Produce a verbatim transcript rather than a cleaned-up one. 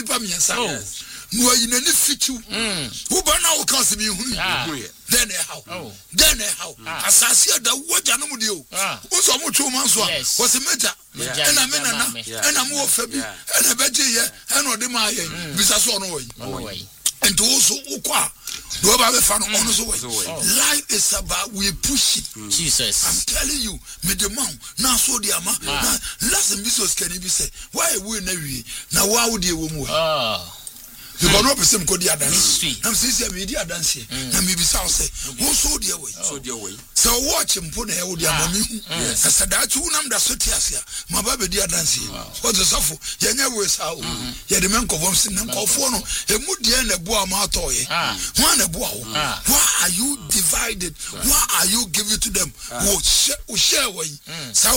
nipa miensa no yi na ni fitu wo ba na wo kan se bi hu then how then how asase da woja no mu de o wo so mo twu man so a wo se meja ena me nana ena mo fa bi ena beje ye ena ode ma ye bisa so no wo and also ukwa do ba be fa no ono so way life is about we push it. Jesus, I'm telling you me the man na so de ama last business can be say why we na wi na wa wo de wo mu ah you go no person ko di dance am say say me di dance na me bi say say wo so de way so de way so watch mpo na e wo de ama me hu asa da chu nam da so ti ase ma ba be di dance what the suffer ye nya we sa o ye de men ko bom sin nan ko fo no e mu de na bo ama atoye who na bo wo why are you divided why are you giving to them wo share wo share way